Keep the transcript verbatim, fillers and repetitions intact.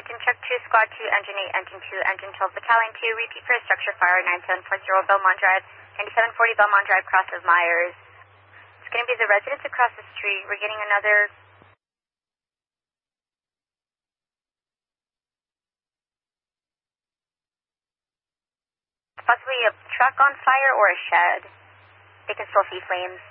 Attention Truck two, Squad two, Engine eight, Engine two, Engine twelve, Battalion two, repeat for a structure fire, nine seven four zero Belmont Drive, ninety-seven forty Belmont Drive, cross of Myers. It's going to be the residents across the street. We're getting another... possibly a truck on fire or a shed. They can still see flames.